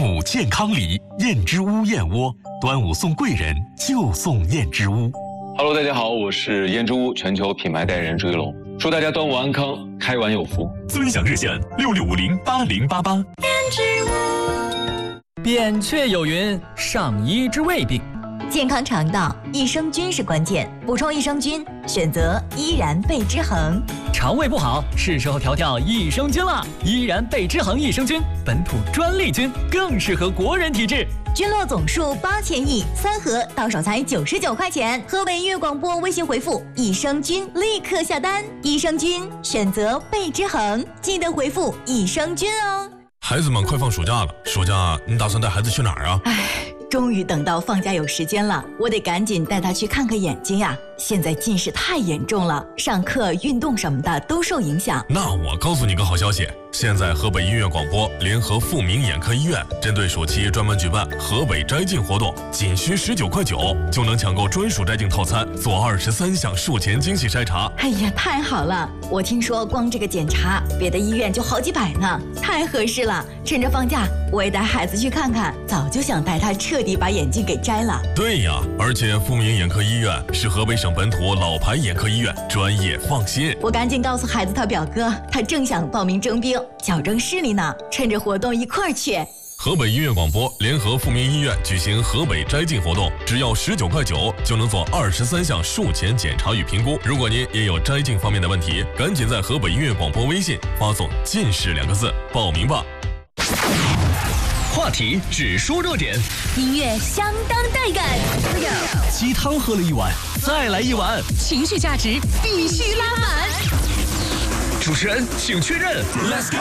午健康礼，燕之屋燕窝，端午送贵人就送燕之屋。 Hello， 大家好，我是燕之屋全球品牌代言人朱一龙，祝大家端午安康，开完有福。 尊享热线66508088。燕之屋。扁鹊有云：上医之未病。 健康肠道，益生菌是关键，补充益生菌，选择依然贝之恒。 肠胃不好，是时候调调益生菌了。依然贝之恒益生菌，本土专利菌，更适合国人体质。 菌落总数8000亿，3盒到手才99块钱。河北音乐广播微信回复益生菌，立刻下单。益生菌选择贝之恒，记得回复益生菌哦。 孩子们快放暑假了，暑假你打算带孩子去哪儿啊？ 终于等到放假有时间了，我得赶紧带他去看看眼睛呀。现在近视太严重了，上课、运动什么的都受影响。 那我告诉你个好消息，现在河北音乐广播联合富民眼科医院，针对暑期专门举办河北摘镜活动，仅需19.9块就能抢购专属摘镜套餐，做23项术前精细筛查。 哎呀，太好了！我听说光这个检查，别的医院就好几百呢，太合适了。趁着放假，我也带孩子去看看，早就想带他彻底把眼镜给摘了。 对呀，而且富民眼科医院是河北省本土老牌眼科医院，专业放心。 我赶紧告诉孩子他表哥，他正想报名征兵，矫正视力呢，趁着活动一块儿去。 河北音乐广播联合富民医院举行河北摘镜活动，只要19.9块就能做23项术前检查与评估。如果您也有摘镜方面的问题，赶紧在河北音乐广播微信发送“近视”2个字报名吧。 话题只说热点， 音乐相当带感。 鸡汤喝了一碗，再来一碗， 情绪价值必须拉满。 主持人请确认。Let's go。